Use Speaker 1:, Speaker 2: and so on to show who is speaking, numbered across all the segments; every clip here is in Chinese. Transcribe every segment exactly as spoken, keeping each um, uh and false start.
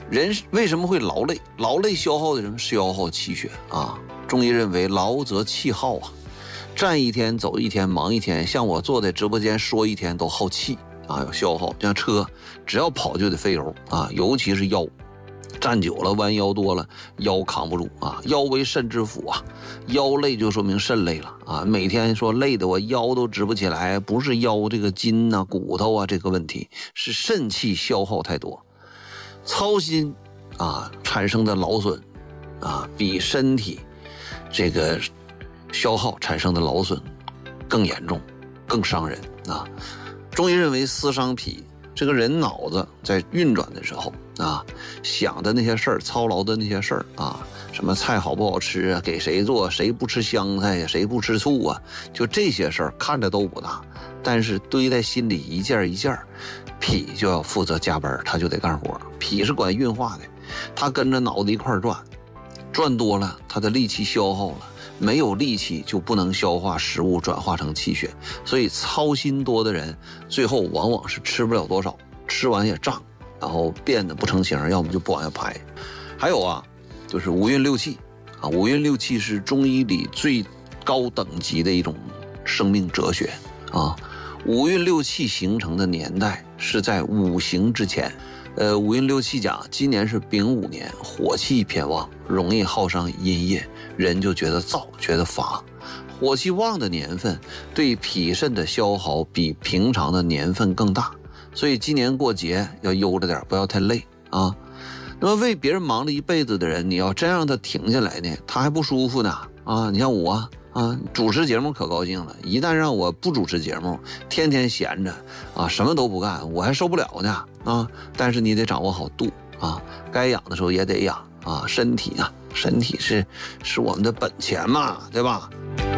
Speaker 1: 人为什么会劳累？劳累消耗的人消耗气血啊。中医认为劳则气耗啊，站一天走一天忙一天，像我坐在直播间说一天都耗气啊，要消耗。像车只要跑就得费油啊，尤其是腰，站久了弯腰多了，腰扛不住啊。腰为肾之府啊，腰累就说明肾累了啊。每天说累的我腰都直不起来，不是腰这个筋啊骨头啊这个问题，是肾气消耗太多。操心啊产生的劳损啊，比身体这个消耗产生的劳损更严重，更伤人啊。中医认为思伤脾，这个人脑子在运转的时候啊，想的那些事儿，操劳的那些事儿啊，什么菜好不好吃啊，给谁做，谁不吃香菜呀，谁不吃醋啊，就这些事儿看着都不大，但是堆在心里一件一件，脾就要负责加班，他就得干活。脾是管运化的，他跟着脑子一块转，转多了他的力气消耗了，没有力气就不能消化食物转化成气血，所以操心多的人最后往往是吃不了多少，吃完也胀，然后变得不成形，要么就不往下排。还有啊，就是五运六气啊，五运六气是中医里最高等级的一种生命哲学啊。五运六气形成的年代是在五行之前。呃，五运六气讲，今年是丙午年，火气偏旺，容易耗伤阴液，人就觉得燥，觉得乏。火气旺的年份对脾肾的消耗比平常的年份更大，所以今年过节要悠着点，不要太累啊。那么为别人忙了一辈子的人，你要真让他停下来呢，他还不舒服呢啊。你像我啊，主持节目可高兴了，一旦让我不主持节目，天天闲着啊，什么都不干，我还受不了呢啊。但是你得掌握好度啊，该养的时候也得养啊。身体啊，身体是是我们的本钱嘛，对吧？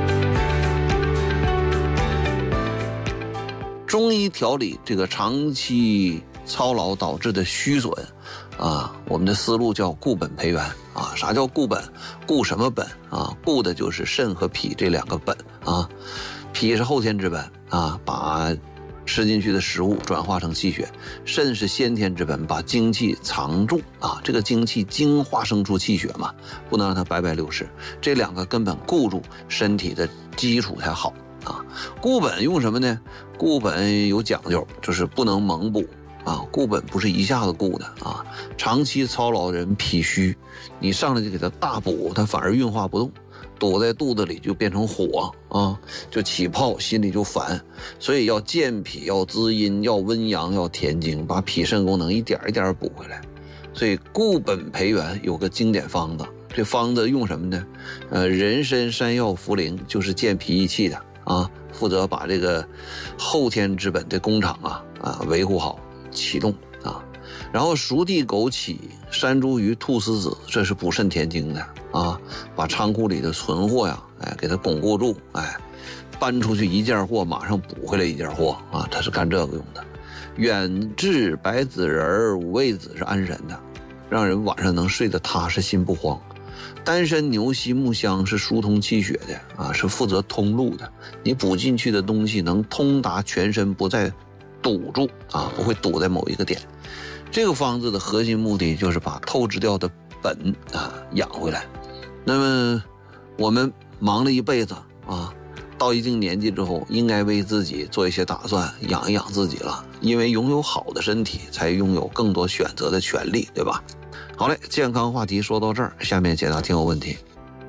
Speaker 1: 中医调理这个长期操劳导致的虚损啊，我们的思路叫固本培元啊。啥叫固本？固什么本啊？固的就是肾和脾这两个本啊。脾是后天之本啊，把吃进去的食物转化成气血；肾是先天之本，把精气藏住啊。这个精气精化生出气血嘛，不能让它白白流失。这两个根本固住身体的基础才好啊。固本用什么呢？固本有讲究，就是不能猛补啊。固本不是一下子固的啊。长期操劳的人脾虚，你上来就给他大补，他反而运化不动，堵在肚子里就变成火啊，就起泡，心里就烦。所以要健脾，要滋阴，要温阳，要填精，把脾肾功能一点一点补回来。所以固本培元有个经典方子，这方子用什么呢？呃，人参、山药、茯苓，就是健脾益气的啊，负责把这个后天之本的工厂啊啊维护好、启动啊。然后熟地、枸杞、山茱萸、菟丝子，这是补肾填精的啊，把仓库里的存货呀，哎，给它巩固住，哎，搬出去一件货，马上补回来一件货啊，它是干这个用的。远志、白子仁、五味子是安神的，让人晚上能睡得踏实，心不慌。丹参、牛膝、木香是疏通气血的啊，是负责通路的。你补进去的东西能通达全身，不再堵住啊，不会堵在某一个点。这个方子的核心目的就是把透支掉的本啊养回来。那么我们忙了一辈子啊，到一定年纪之后，应该为自己做一些打算，养一养自己了。因为拥有好的身体，才拥有更多选择的权利，对吧？好嘞，健康话题说到这儿，下面解答听友问题。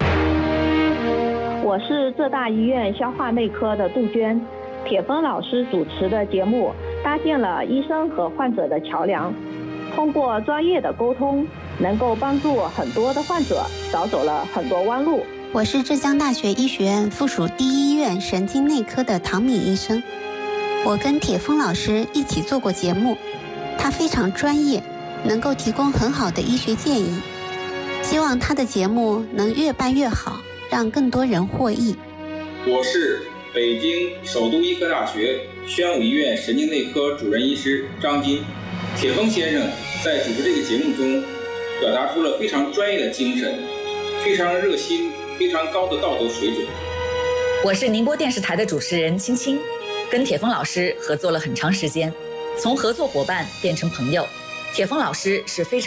Speaker 2: 我是浙大医院消化内科的杜鹃，铁峰老师主持的节目搭建了医生和患者的桥梁，通过专业的沟通，能够帮助很多的患者少走了很多弯路。
Speaker 3: 我是浙江大学医学院附属第一医院神经内科的唐敏医生，我跟铁峰老师一起做过节目，他非常专业，能够提供很好的医学建议，希望他的节目能越办越好，让更多人获益。
Speaker 4: 我是北京首都医科大学宣武医院神经内科主任医师张金。铁峰先生在主持这个节目中表达出了非常专业的精神，非常热心，非常高的道德水准。
Speaker 5: 我是宁波电视台的主持人青青，跟铁峰老师合作了很长时间，从合作伙伴变成朋友。铁峰老师是非常